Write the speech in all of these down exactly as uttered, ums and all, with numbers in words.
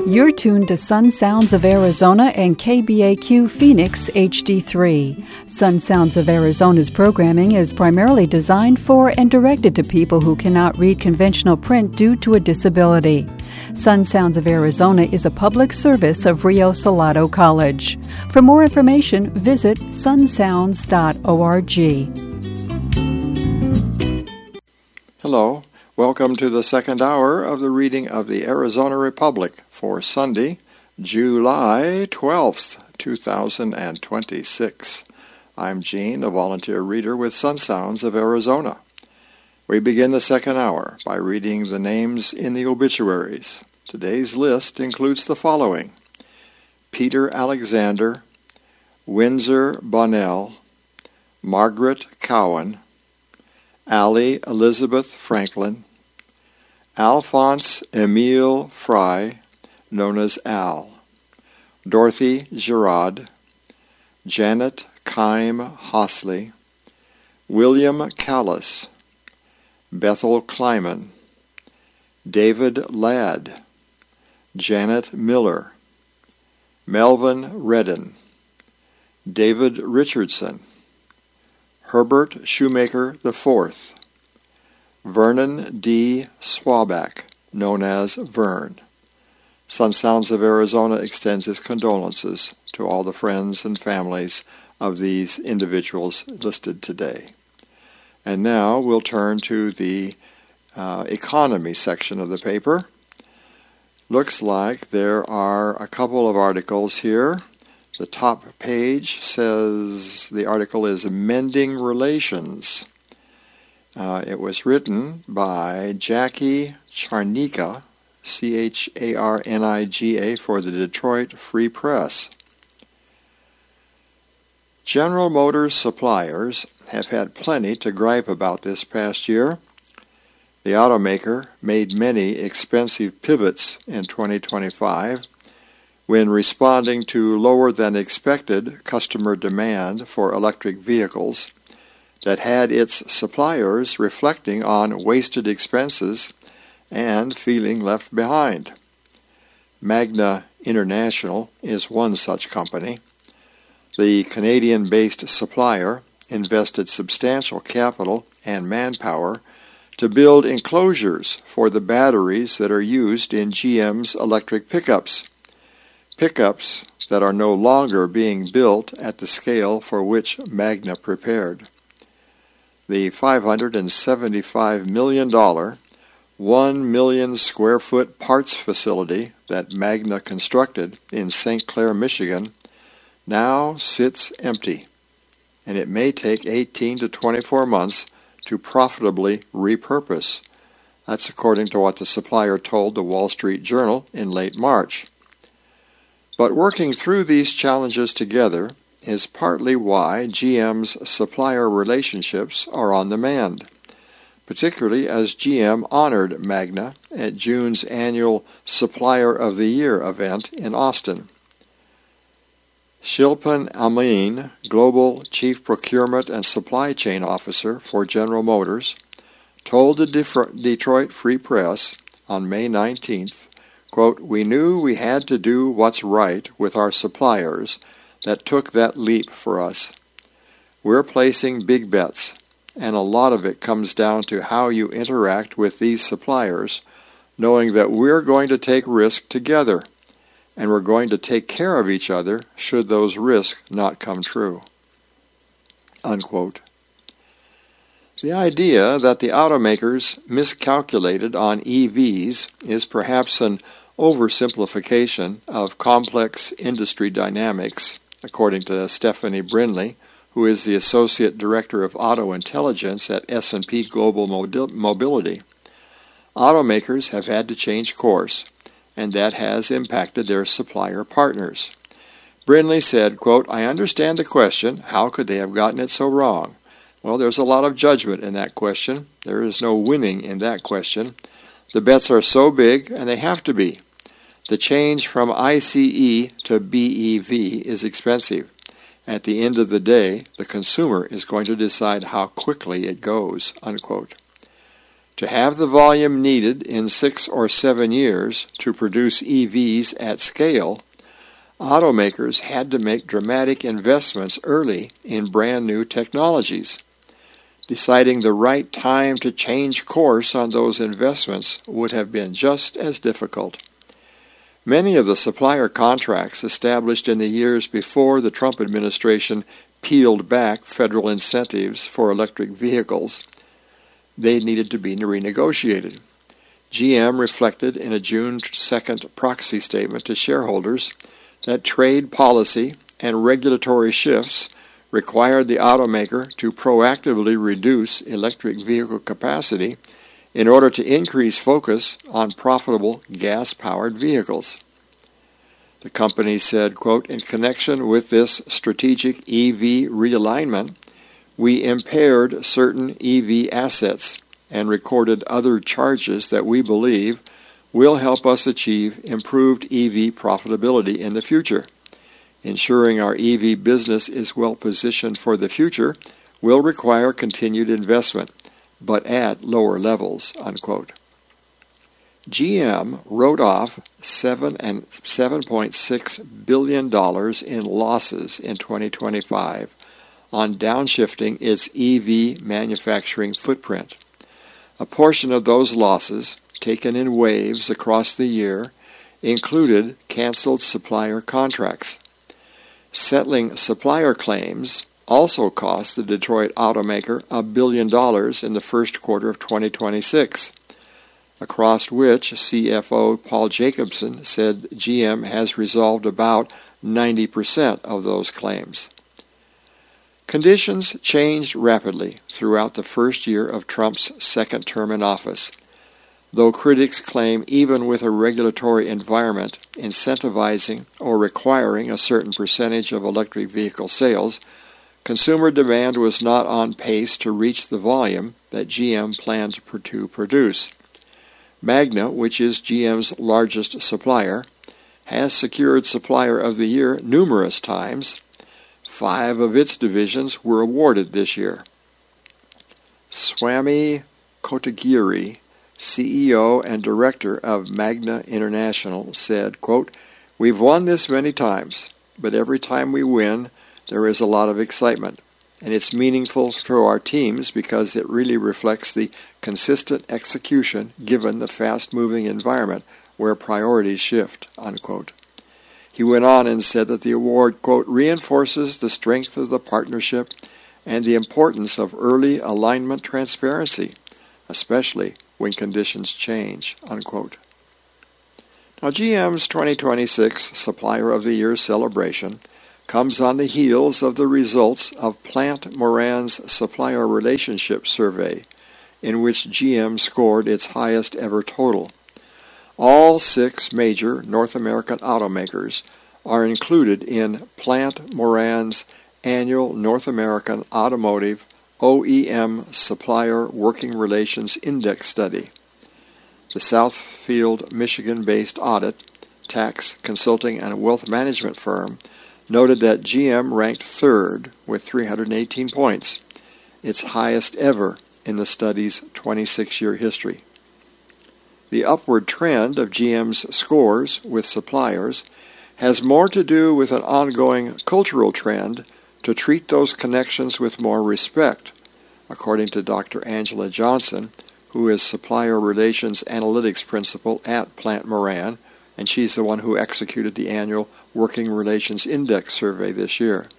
You're tuned to Sun Sounds of Arizona and K B A Q Phoenix H D three. Sun Sounds of Arizona's programming is primarily designed for and directed to people who cannot read conventional print due to a disability. Sun Sounds of Arizona is a public service of Rio Salado College. For more information, visit sun sounds dot org. Hello. Welcome to the second hour of the reading of the Arizona Republic for Sunday, July twelfth, two thousand twenty-six. I'm Gene, a volunteer reader with Sun Sounds of Arizona. We begin the second hour by reading the names in the obituaries. Today's list includes the following: Peter Alexander, Windsor Bonnell, Margaret Cowan, Allie Elizabeth Franklin, Alphonse Emile Fry, known as Al, Dorothy Girard, Janet Kime Hosley, William Callis, Bethel Kleiman, David Ladd, Janet Miller, Melvin Redden, David Richardson, Herbert Shoemaker the fourth, Vernon D. Swabach, known as Vern. Sun Sounds of Arizona extends its condolences to all the friends and families of these individuals listed today. And now we'll turn to the uh, economy section of the paper. Looks like there are a couple of articles here. The top page says the article is Mending Relations. Uh, it was written by Jackie Charnica, C H A R N I G A, for the Detroit Free Press. General Motors suppliers have had plenty to gripe about this past year. The automaker made many expensive pivots in twenty twenty-five when responding to lower than expected customer demand for electric vehicles that had its suppliers reflecting on wasted expenses and feeling left behind. Magna International is one such company. The Canadian-based supplier invested substantial capital and manpower to build enclosures for the batteries that are used in G M's electric pickups. Pickups that are no longer being built at the scale for which Magna prepared. The five hundred seventy-five million dollars, one million square foot parts facility that Magna constructed in Saint Clair, Michigan, now sits empty, and it may take eighteen to twenty-four months to profitably repurpose. That's according to what the supplier told the Wall Street Journal in late March. But working through these challenges together is partly why G M's supplier relationships are on the mend, particularly as G M honored Magna at June's annual Supplier of the Year event in Austin. Shilpan Amin, Global Chief Procurement and Supply Chain Officer for General Motors, told the Detroit Free Press on May nineteenth, quote, "We knew we had to do what's right with our suppliers that took that leap for us. We're placing big bets, and a lot of it comes down to how you interact with these suppliers, knowing that we're going to take risk together, and we're going to take care of each other should those risks not come true." Unquote. The idea that the automakers miscalculated on E Vs is perhaps an oversimplification of complex industry dynamics, according to Stephanie Brinley, who is the Associate Director of Auto Intelligence at S and P Global Mobility. Automakers have had to change course, and that has impacted their supplier partners. Brinley said, quote, "I understand the question, how could they have gotten it so wrong? Well, there's a lot of judgment in that question. There is no winning in that question. The bets are so big, and they have to be. The change from I C E to B E V is expensive. At the end of the day, the consumer is going to decide how quickly it goes," unquote. To have the volume needed in six or seven years to produce E Vs at scale, automakers had to make dramatic investments early in brand new technologies. Deciding the right time to change course on those investments would have been just as difficult. Many of the supplier contracts established in the years before the Trump administration peeled back federal incentives for electric vehicles, they needed to be renegotiated. G M reflected in a June second proxy statement to shareholders that trade policy and regulatory shifts required the automaker to proactively reduce electric vehicle capacity in order to increase focus on profitable gas-powered vehicles. The company said, quote, "In connection with this strategic E V realignment, we impaired certain E V assets and recorded other charges that we believe will help us achieve improved E V profitability in the future. Ensuring our E V business is well positioned for the future will require continued investment, but at lower levels," unquote. G M wrote off seven and seven point six billion dollars in losses in twenty twenty-five on downshifting its E V manufacturing footprint. A portion of those losses, taken in waves across the year, included canceled supplier contracts. Settling supplier claims also cost the Detroit automaker a billion dollars in the first quarter of twenty twenty-six, across which C F O Paul Jacobson said G M has resolved about ninety percent of those claims. Conditions changed rapidly throughout the first year of Trump's second term in office, though critics claim even with a regulatory environment incentivizing or requiring a certain percentage of electric vehicle sales, consumer demand was not on pace to reach the volume that G M planned to produce. Magna, which is G M's largest supplier, has secured Supplier of the Year numerous times. Five of its divisions were awarded this year. Swami Kotagiri, C E O and director of Magna International, said, quote, "We've won this many times, but every time we win, there is a lot of excitement, and it's meaningful for our teams because it really reflects the consistent execution given the fast-moving environment where priorities shift," unquote. He went on and said that the award, quote, "reinforces the strength of the partnership and the importance of early alignment transparency, especially when conditions change," unquote. Now, G M's twenty twenty-six Supplier of the Year celebration comes on the heels of the results of Plant Moran's Supplier Relationship Survey, in which G M scored its highest ever total. All six major North American automakers are included in Plant Moran's annual North American Automotive O E M Supplier Working Relations Index Study. The Southfield, Michigan-based audit, tax, consulting, and wealth management firm noted that G M ranked third with three hundred eighteen points, its highest ever in the study's twenty-six-year history. The upward trend of G M's scores with suppliers has more to do with an ongoing cultural trend to treat those connections with more respect, according to Doctor Angela Johnson, who is Supplier Relations Analytics Principal at Plant Moran, and she's the one who executed the annual Working Relations Index survey this year.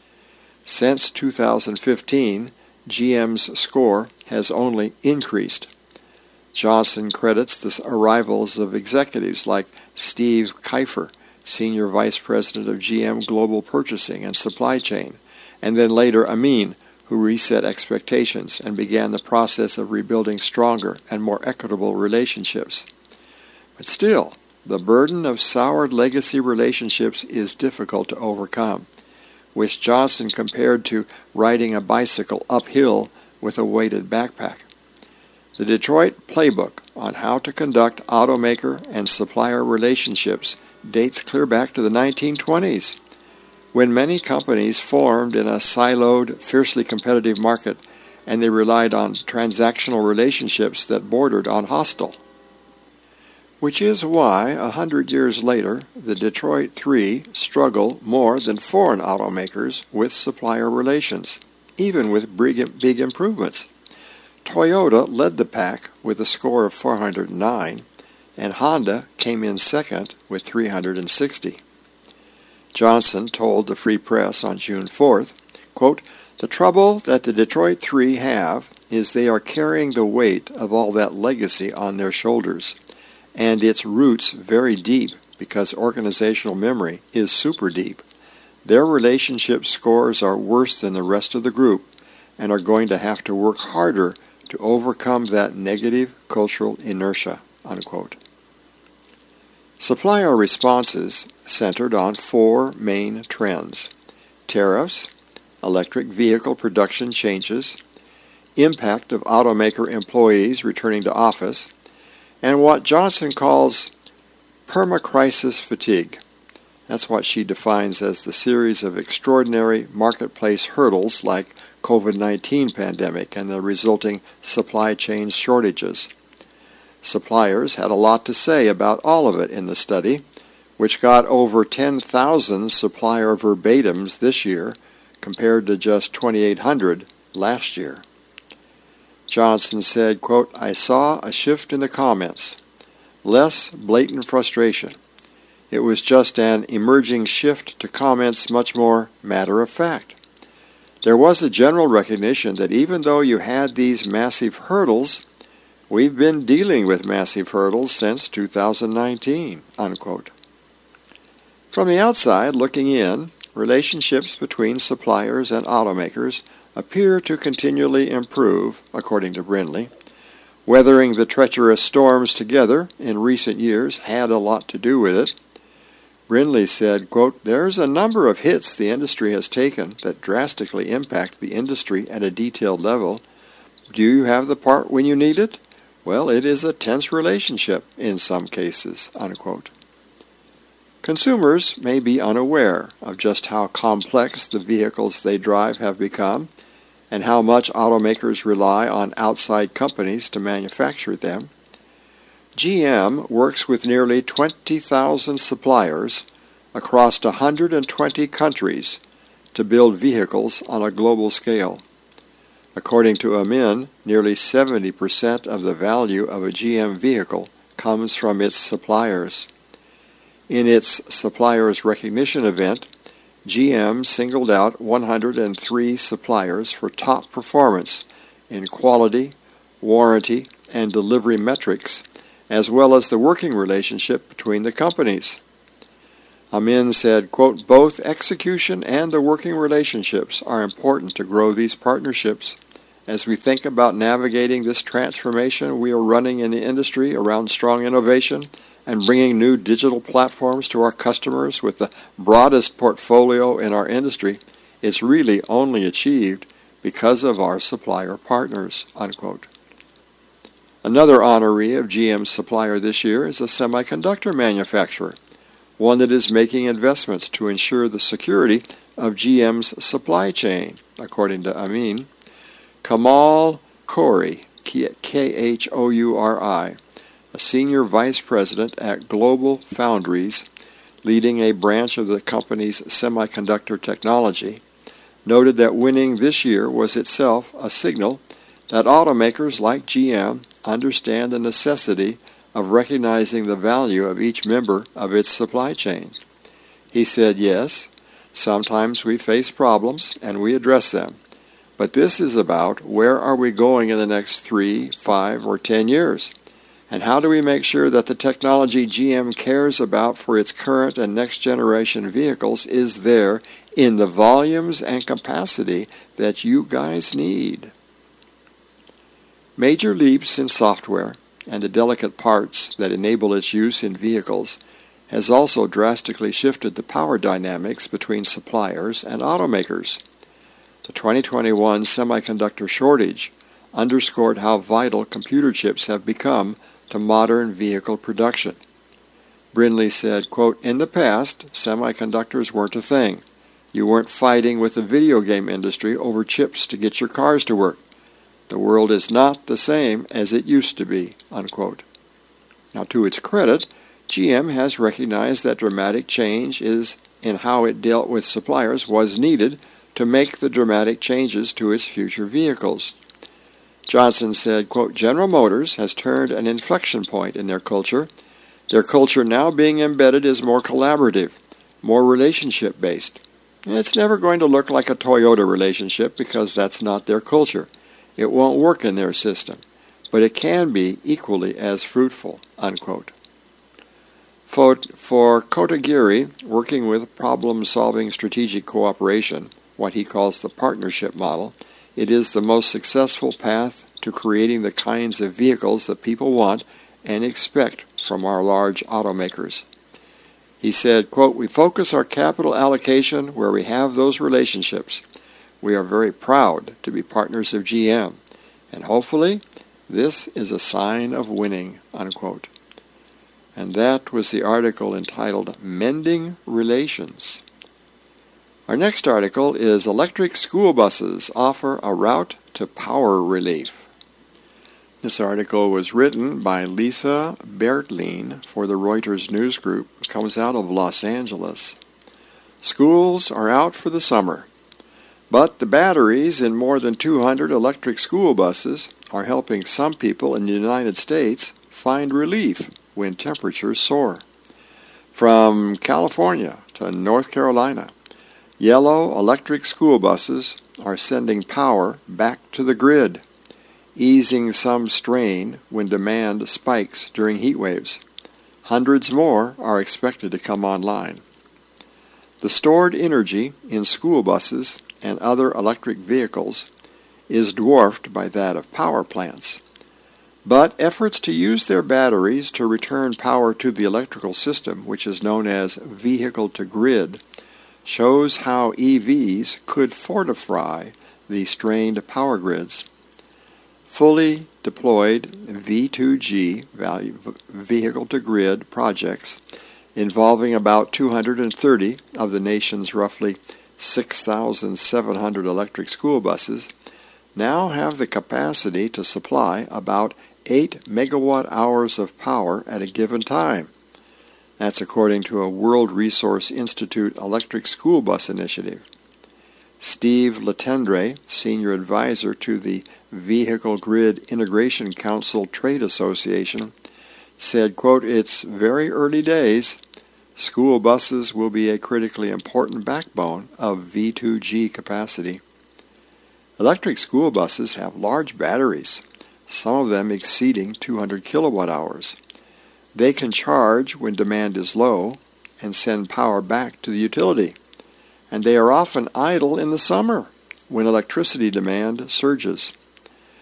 Since two thousand fifteen, G M's score has only increased. Johnson credits the arrivals of executives like Steve Kiefer, Senior Vice President of G M Global Purchasing and Supply Chain, and then later Amin, who reset expectations and began the process of rebuilding stronger and more equitable relationships. But still, the burden of soured legacy relationships is difficult to overcome, which Johnson compared to riding a bicycle uphill with a weighted backpack. The Detroit Playbook on how to conduct automaker and supplier relationships dates clear back to the nineteen twenties, when many companies formed in a siloed, fiercely competitive market and they relied on transactional relationships that bordered on hostile. Which is why, a hundred years later, the Detroit Three struggle more than foreign automakers with supplier relations, even with big improvements. Toyota led the pack with a score of four hundred nine, and Honda came in second with three hundred sixty. Johnson told the Free Press on June fourth, quote, "The trouble that the Detroit Three have is they are carrying the weight of all that legacy on their shoulders, and its roots very deep because organizational memory is super deep. Their relationship scores are worse than the rest of the group and are going to have to work harder to overcome that negative cultural inertia," unquote. Supplier responses centered on four main trends: tariffs, electric vehicle production changes, impact of automaker employees returning to office, and what Johnson calls perma-crisis fatigue. That's what she defines as the series of extraordinary marketplace hurdles like COVID nineteen pandemic and the resulting supply chain shortages. Suppliers had a lot to say about all of it in the study, which got over ten thousand supplier verbatims this year compared to just twenty-eight hundred last year. Johnson said, quote, "I saw a shift in the comments. Less blatant frustration. It was just an emerging shift to comments much more matter-of-fact. There was a general recognition that even though you had these massive hurdles, we've been dealing with massive hurdles since two thousand nineteen, unquote. From the outside, looking in, relationships between suppliers and automakers appear to continually improve, according to Brindley. Weathering the treacherous storms together in recent years had a lot to do with it. Brindley said, quote, "There's a number of hits the industry has taken that drastically impact the industry at a detailed level. Do you have the part when you need it? Well, it is a tense relationship in some cases," unquote. Consumers may be unaware of just how complex the vehicles they drive have become and how much automakers rely on outside companies to manufacture them. G M works with nearly twenty thousand suppliers across one hundred twenty countries to build vehicles on a global scale. According to Amin, nearly seventy percent of the value of a G M vehicle comes from its suppliers. In its Suppliers Recognition event, G M singled out one hundred three suppliers for top performance in quality, warranty, and delivery metrics, as well as the working relationship between the companies. Amin said, quote, "Both execution and the working relationships are important to grow these partnerships. As we think about navigating this transformation we are running in the industry around strong innovation and bringing new digital platforms to our customers with the broadest portfolio in our industry, it's really only achieved because of our supplier partners," unquote. Another honoree of G M's supplier this year is a semiconductor manufacturer, one that is making investments to ensure the security of G M's supply chain, according to Amin. Kamal Khouri, K H O U R I, a senior vice president at Global Foundries, leading a branch of the company's semiconductor technology, noted that winning this year was itself a signal that automakers like G M understand the necessity of recognizing the value of each member of its supply chain. He said, "Yes, sometimes we face problems and we address them, but this is about where are we going in the next three, five, or ten years, and how do we make sure that the technology G M cares about for its current and next generation vehicles is there in the volumes and capacity that you guys need." Major leaps in software and the delicate parts that enable its use in vehicles has also drastically shifted the power dynamics between suppliers and automakers. The twenty twenty-one semiconductor shortage underscored how vital computer chips have become to modern vehicle production. Brindley said, quote, "In the past, semiconductors weren't a thing. You weren't fighting with the video game industry over chips to get your cars to work. The world is not the same as it used to be, unquote. Now, to its credit, G M has recognized that dramatic change is in how it dealt with suppliers was needed to make the dramatic changes to its future vehicles. Johnson said, quote, General Motors has turned an inflection point in their culture. Their culture now being embedded is more collaborative, more relationship-based. It's never going to look like a Toyota relationship because that's not their culture. It won't work in their system, but it can be equally as fruitful, unquote. For, for Kotagiri, working with problem-solving strategic cooperation, what he calls the partnership model, it is the most successful path to creating the kinds of vehicles that people want and expect from our large automakers. He said, quote, we focus our capital allocation where we have those relationships. We are very proud to be partners of G M, and hopefully this is a sign of winning, unquote. And that was the article entitled Mending Relations. Our next article is Electric School Buses Offer a Route to Power Relief. This article was written by Lisa Bertline for the Reuters News Group. It comes out of Los Angeles. Schools are out for the summer, but the batteries in more than two hundred electric school buses are helping some people in the United States find relief when temperatures soar. From California to North Carolina, yellow electric school buses are sending power back to the grid, easing some strain when demand spikes during heat waves. Hundreds more are expected to come online. The stored energy in school buses and other electric vehicles is dwarfed by that of power plants. But efforts to use their batteries to return power to the electrical system, which is known as vehicle-to-grid, shows how E Vs could fortify the strained power grids. Fully deployed V two G vehicle-to-grid projects involving about two hundred thirty of the nation's roughly six thousand seven hundred electric school buses now have the capacity to supply about eight megawatt hours of power at a given time. That's according to a World Resource Institute electric school bus initiative. Steve Letendre, senior advisor to the Vehicle Grid Integration Council Trade Association, said, quote, it's very early days. School buses will be a critically important backbone of V two G capacity. Electric school buses have large batteries, some of them exceeding two hundred kilowatt hours. They can charge when demand is low and send power back to the utility, and they are often idle in the summer when electricity demand surges.